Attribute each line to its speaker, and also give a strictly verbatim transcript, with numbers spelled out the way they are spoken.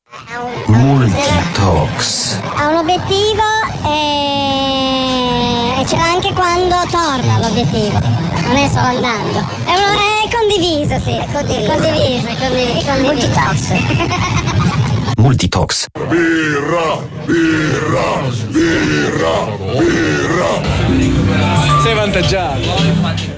Speaker 1: Multitox.
Speaker 2: Ha un obiettivo e... e ce l'ha anche quando torna l'obiettivo, non è solo andando. È, uno... è condiviso, sì, è condiviso, condiviso, è condiviso. È condiviso. Multitox.
Speaker 1: Multitox.
Speaker 3: Birra, birra, birra, birra.
Speaker 4: Sei avvantaggiato.